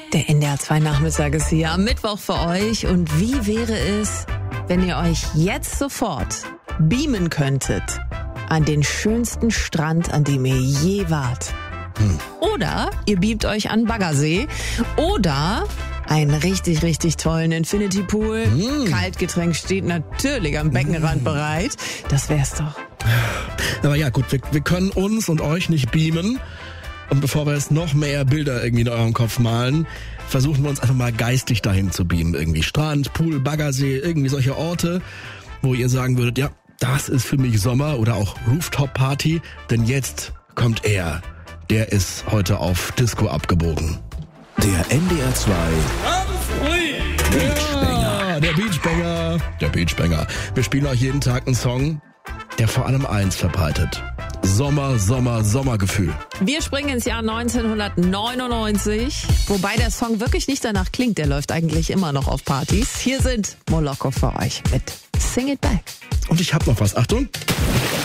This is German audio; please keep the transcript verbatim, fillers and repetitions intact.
Der N D R zwei Nachmittag ist hier am Mittwoch für euch. Und wie wäre es, wenn ihr euch jetzt sofort beamen könntet an den schönsten Strand, an dem ihr je wart? Hm. Oder ihr beamt euch an Baggersee oder einen richtig, richtig tollen Infinity Pool. Hm. Kaltgetränk steht natürlich am Beckenrand hm. bereit. Das wär's doch. Aber ja, gut, wir, wir können uns und euch nicht beamen. Und bevor wir jetzt noch mehr Bilder irgendwie in eurem Kopf malen, versuchen wir uns einfach mal geistig dahin zu beamen. Irgendwie Strand, Pool, Baggersee, irgendwie solche Orte, wo ihr sagen würdet, ja, das ist für mich Sommer oder auch Rooftop-Party. Denn jetzt kommt er. Der ist heute auf Disco abgebogen. Der N D R zwei Beachbanger. Ja, der Beachbanger. Der Beachbanger. Wir spielen euch jeden Tag einen Song, der vor allem eins verbreitet. Sommer, Sommer, Sommergefühl. Wir springen ins Jahr neunzehnhundertneunundneunzig, wobei der Song wirklich nicht danach klingt. Der läuft eigentlich immer noch auf Partys. Hier sind Moloko für euch mit Sing It Back. Und ich hab noch was. Achtung.